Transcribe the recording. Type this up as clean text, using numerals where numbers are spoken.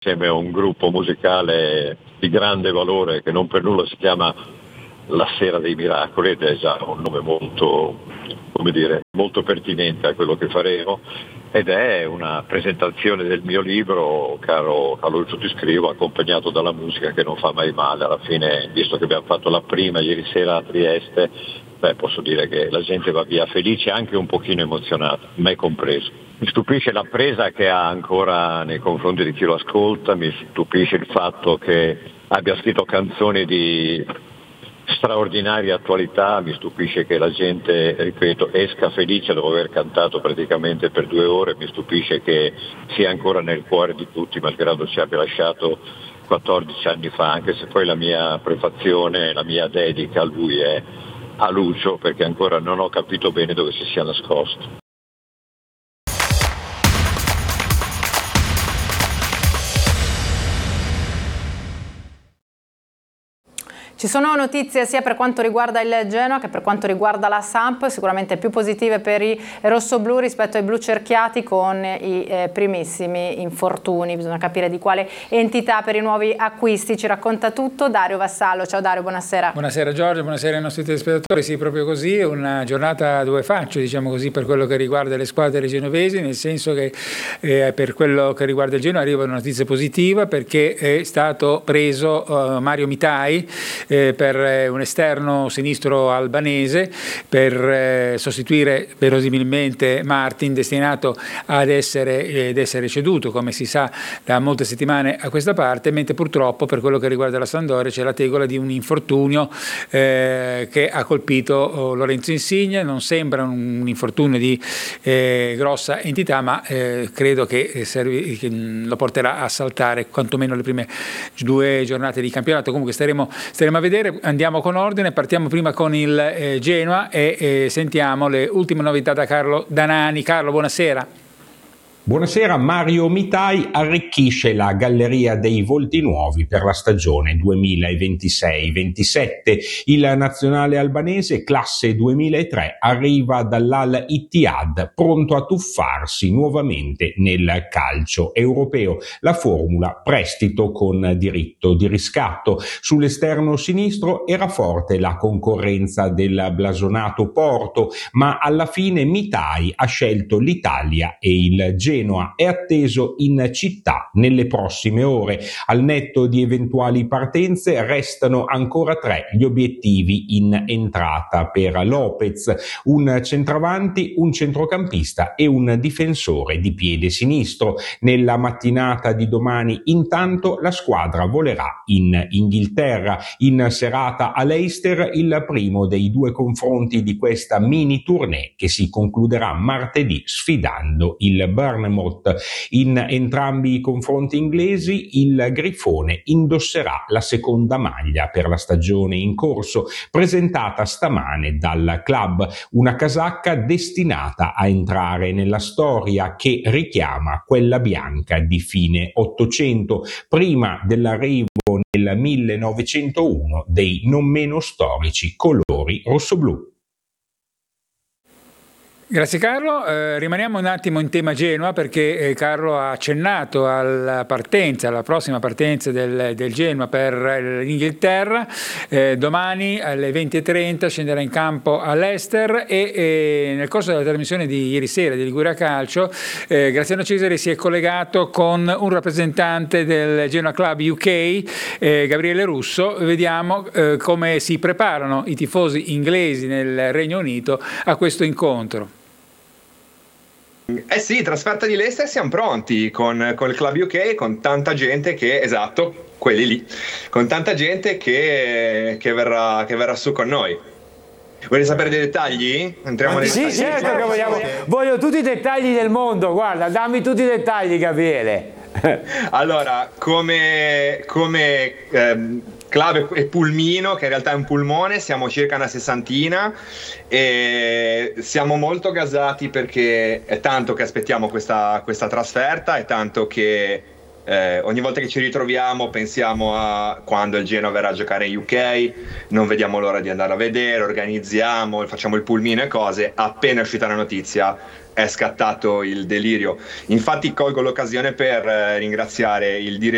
insieme a un gruppo musicale di grande valore che non per nulla si chiama La Sera dei Miracoli, ed è già un nome molto, come dire, molto pertinente a quello che faremo, ed è una presentazione del mio libro, caro Lucio Ti Scrivo, accompagnato dalla musica che non fa mai male. Alla fine, visto che abbiamo fatto la prima ieri sera a Trieste, posso dire che la gente va via felice e anche un pochino emozionata, me compreso. Mi stupisce la presa che ha ancora nei confronti di chi lo ascolta, mi stupisce il fatto che abbia scritto canzoni di straordinaria attualità, mi stupisce che la gente, ripeto, esca felice dopo aver cantato praticamente per 2 ore, mi stupisce che sia ancora nel cuore di tutti, malgrado ci abbia lasciato 14 anni fa, anche se poi la mia prefazione, la mia dedica a lui è a Lucio, perché ancora non ho capito bene dove si sia nascosto. Ci sono notizie sia per quanto riguarda il Genoa che per quanto riguarda la Samp, sicuramente più positive per i rossoblù rispetto ai blu cerchiati, con i primissimi infortuni. Bisogna capire di quale entità per i nuovi acquisti. Ci racconta tutto Dario Vassallo. Ciao Dario, buonasera. Buonasera Giorgio, buonasera ai nostri telespettatori. Sì, proprio così, una giornata a 2 facce, diciamo così, per quello che riguarda le squadre genovesi, nel senso che per quello che riguarda il Genoa arriva una notizia positiva, perché è stato preso Mario Mitai, per un esterno sinistro albanese, per sostituire verosimilmente Martin, destinato ad essere ceduto, come si sa, da molte settimane a questa parte, mentre purtroppo per quello che riguarda la Sampdoria c'è la tegola di un infortunio che ha colpito Lorenzo Insigne. Non sembra un infortunio di grossa entità, ma credo che lo porterà a saltare quantomeno le prime 2 giornate di campionato. Comunque staremo a vedere. Andiamo con ordine, partiamo prima con il Genoa e sentiamo le ultime novità da Carlo Danani. Carlo, buonasera. Buonasera. Mario Mitai arricchisce la galleria dei volti nuovi per la stagione 2026-27. Il nazionale albanese, classe 2003, arriva dall'Al Ittihad, pronto a tuffarsi nuovamente nel calcio europeo. La formula: prestito con diritto di riscatto. Sull'esterno sinistro era forte la concorrenza del blasonato Porto, ma alla fine Mitai ha scelto l'Italia e il Genoa è atteso in città nelle prossime ore. Al netto di eventuali partenze restano ancora 3 gli obiettivi in entrata per Lopez: un centravanti, un centrocampista e un difensore di piede sinistro. Nella mattinata di domani, intanto, la squadra volerà in Inghilterra. In serata a Leicester il primo dei 2 confronti di questa mini tournée, che si concluderà martedì sfidando il Bournemouth. In entrambi i confronti inglesi il Grifone indosserà la seconda maglia per la stagione in corso, presentata stamane dal club, una casacca destinata a entrare nella storia, che richiama quella bianca di fine Ottocento, prima dell'arrivo nel 1901 dei non meno storici colori rossoblù. Grazie Carlo, rimaniamo un attimo in tema Genoa, perché Carlo ha accennato alla prossima partenza del Genoa per l'Inghilterra. Domani alle 20:30 scenderà in campo a Leicester e nel corso della trasmissione di ieri sera di Liguria Calcio Graziano Cesari si è collegato con un rappresentante del Genoa Club UK, Gabriele Russo. Vediamo come si preparano i tifosi inglesi nel Regno Unito a questo incontro. Sì, trasferta di Leicester, siamo pronti con il Club UK, con tanta gente che, esatto, quelli lì, con tanta gente che verrà su con noi. Volete sapere dei dettagli? Entriamo nei dettagli. Sì, certo che voglio tutti i dettagli del mondo, guarda, dammi tutti i dettagli, Gabriele. Allora, come Club e Pulmino, che in realtà è un pulmone, siamo circa una 60 e siamo molto gasati, perché è tanto che aspettiamo questa trasferta, è tanto che ogni volta che ci ritroviamo pensiamo a quando il Genoa verrà a giocare in UK, non vediamo l'ora di andare a vedere, organizziamo, facciamo il pulmino e cose. Appena è uscita la notizia è scattato il delirio. Infatti colgo l'occasione per ringraziare il direttore